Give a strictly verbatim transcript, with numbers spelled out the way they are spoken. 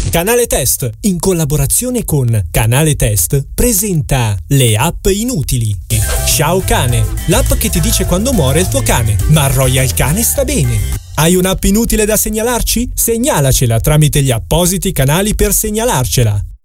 Canale Test, in collaborazione con Canale Test, presenta le app inutili. Ciao Cane, l'app che ti dice quando muore il tuo cane, ma Royal Cane sta bene. Hai un'app inutile da segnalarci? Segnalacela tramite gli appositi canali per segnalarcela.